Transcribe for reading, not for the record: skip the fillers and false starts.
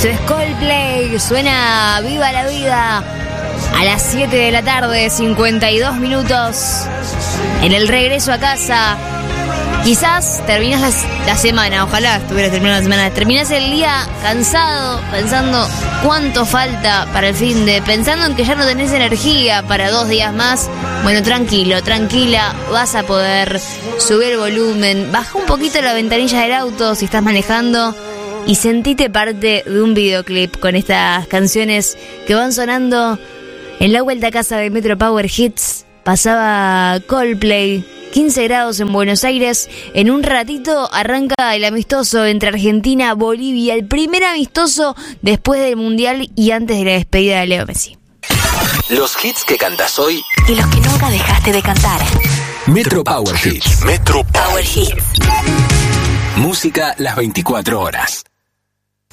Esto es Coldplay, suena Viva la Vida a las 7 de la tarde, 52 minutos. En el regreso a casa, quizás terminas la semana, ojalá estuvieras terminando la semana. Terminás el día cansado, pensando cuánto falta para el fin de, pensando en que ya no tenés energía para 2 días más. Bueno, tranquilo, tranquila, vas a poder subir el volumen, baja un poquito la ventanilla del auto si estás manejando y sentite parte de un videoclip con estas canciones que van sonando en la vuelta a casa de Metro Power Hits. Pasaba Coldplay, 15 grados en Buenos Aires. En un ratito arranca el amistoso entre Argentina y Bolivia, el primer amistoso después del Mundial y antes de la despedida de Leo Messi. Los hits que cantas hoy y los que nunca dejaste de cantar. Metro Power Hits. Metro Power Hits. Música las 24 horas.